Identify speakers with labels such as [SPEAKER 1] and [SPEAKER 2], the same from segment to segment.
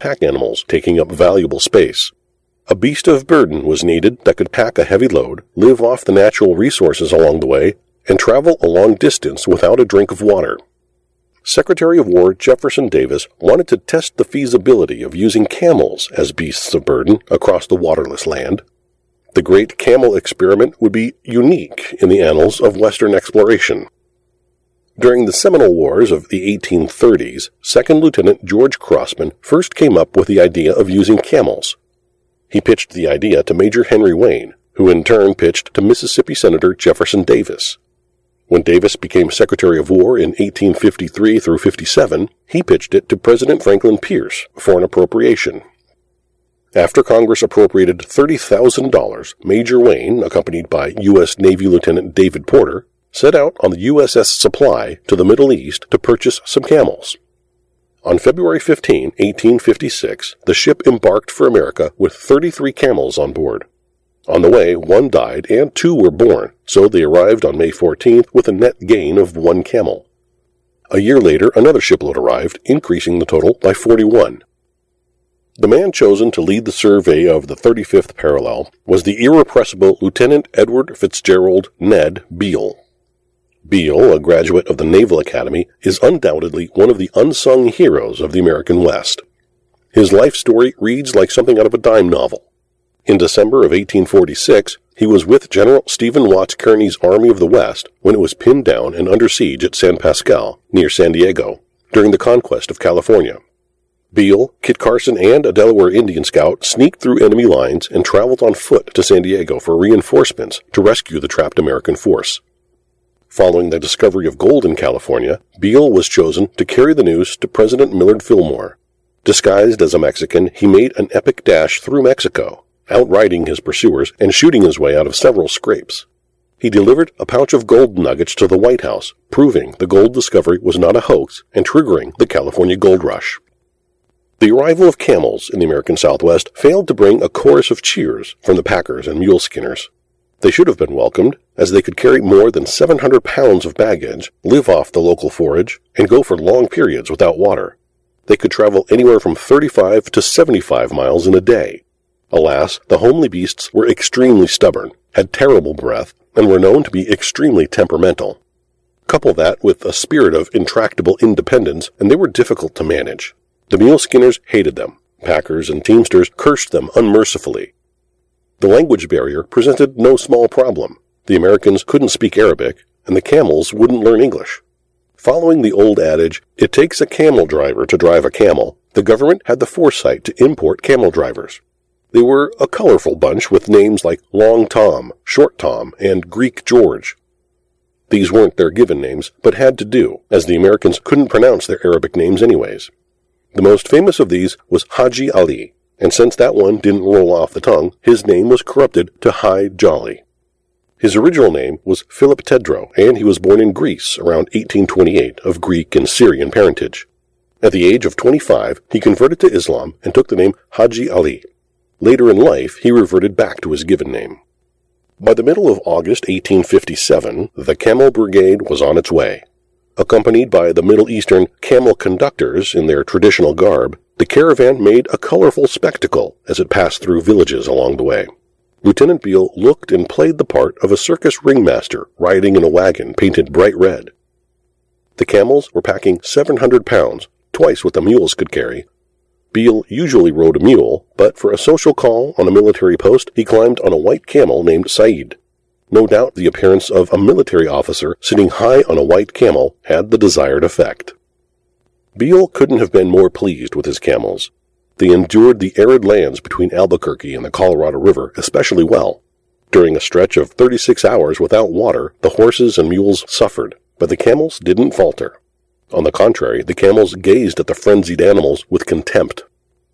[SPEAKER 1] pack animals, taking up valuable space. A beast of burden was needed that could pack a heavy load, live off the natural resources along the way, and travel a long distance without a drink of water. Secretary of War Jefferson Davis wanted to test the feasibility of using camels as beasts of burden across the waterless land. The Great Camel Experiment would be unique in the annals of Western exploration. During the Seminole Wars of the 1830s, 2nd Lieutenant George Crossman first came up with the idea of using camels. He pitched the idea to Major Henry Wayne, who in turn pitched to Mississippi Senator Jefferson Davis. When Davis became Secretary of War in 1853 through 57, he pitched it to President Franklin Pierce for an appropriation. After Congress appropriated $30,000, Major Wayne, accompanied by U.S. Navy Lieutenant David Porter, set out on the USS Supply to the Middle East to purchase some camels. On February 15, 1856, the ship embarked for America with 33 camels on board. On the way, 1 died and 2 were born, so they arrived on May 14th with a net gain of 1 camel. A year later, another shipload arrived, increasing the total by 41. The man chosen to lead the survey of the 35th parallel was the irrepressible Lieutenant Edward Fitzgerald Ned Beale. Beale, a graduate of the Naval Academy, is undoubtedly one of the unsung heroes of the American West. His life story reads like something out of a dime novel. In December of 1846, he was with General Stephen Watts Kearny's Army of the West when it was pinned down and under siege at San Pasqual, near San Diego, during the conquest of California. Beale, Kit Carson, and a Delaware Indian scout sneaked through enemy lines and traveled on foot to San Diego for reinforcements to rescue the trapped American force. Following the discovery of gold in California, Beale was chosen to carry the news to President Millard Fillmore. Disguised as a Mexican, he made an epic dash through Mexico, outriding his pursuers and shooting his way out of several scrapes. He delivered a pouch of gold nuggets to the White House, proving the gold discovery was not a hoax and triggering the California gold rush. The arrival of camels in the American Southwest failed to bring a chorus of cheers from the packers and mule skinners. They should have been welcomed, as they could carry more than 700 pounds of baggage, live off the local forage, and go for long periods without water. They could travel anywhere from 35 to 75 miles in a day. Alas, the homely beasts were extremely stubborn, had terrible breath, and were known to be extremely temperamental. Couple that with a spirit of intractable independence, and they were difficult to manage. The mule skinners hated them. Packers and teamsters cursed them unmercifully. The language barrier presented no small problem. The Americans couldn't speak Arabic, and the camels wouldn't learn English. Following the old adage, it takes a camel driver to drive a camel, the government had the foresight to import camel drivers. They were a colorful bunch with names like Long Tom, Short Tom, and Greek George. These weren't their given names, but had to do, as the Americans couldn't pronounce their Arabic names anyways. The most famous of these was Haji Ali, and since that one didn't roll off the tongue, his name was corrupted to Hi Jolly. His original name was Philip Tedrow, and he was born in Greece around 1828 of Greek and Syrian parentage. At the age of 25, he converted to Islam and took the name Haji Ali. Later in life, he reverted back to his given name. By the middle of August 1857, the Camel Brigade was on its way. Accompanied by the Middle Eastern camel conductors in their traditional garb, the caravan made a colorful spectacle as it passed through villages along the way. Lieutenant Beale looked and played the part of a circus ringmaster riding in a wagon painted bright red. The camels were packing 700 pounds, twice what the mules could carry. Beale usually rode a mule, but for a social call on a military post, he climbed on a white camel named Said. No doubt the appearance of a military officer sitting high on a white camel had the desired effect. Beale couldn't have been more pleased with his camels. They endured the arid lands between Albuquerque and the Colorado River especially well. During a stretch of 36 hours without water, the horses and mules suffered, but the camels didn't falter. On the contrary, the camels gazed at the frenzied animals with contempt.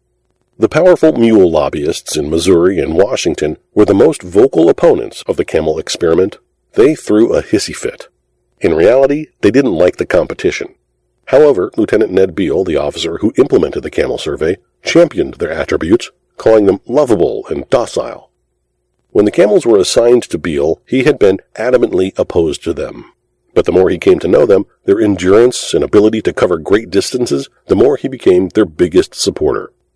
[SPEAKER 1] The powerful mule lobbyists in Missouri and Washington were the most vocal opponents of the camel experiment. They threw a hissy fit. In reality, they didn't like the competition. However, Lieutenant Ned Beale, the officer who implemented the camel survey, championed their attributes, calling them lovable and docile. When the camels were assigned to Beale, he had been adamantly opposed to them. But the more he came to know them, their endurance and ability to cover great distances, the more he became their biggest supporter.